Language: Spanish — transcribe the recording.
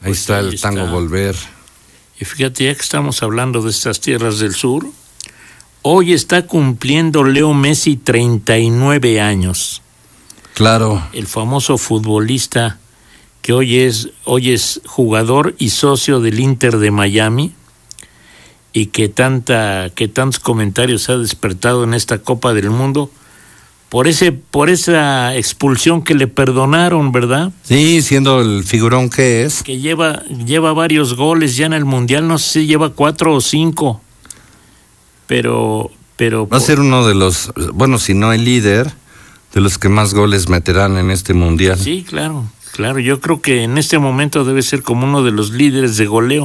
Ahí está el tango Volver. Y fíjate, ya que estamos hablando de estas tierras del sur, hoy está cumpliendo Leo Messi 39 años. Claro. El famoso futbolista que hoy es jugador y socio del Inter de Miami, y que tantos comentarios ha despertado en esta Copa del Mundo por esa expulsión que le perdonaron, ¿verdad? Sí, siendo el figurón que es. Que lleva varios goles ya en el Mundial, no sé si lleva 4 o 5. Pero va a ser uno de los, bueno, si no el líder, de los que más goles meterán en este Mundial. Sí, claro, yo creo que en este momento debe ser como uno de los líderes de goleo.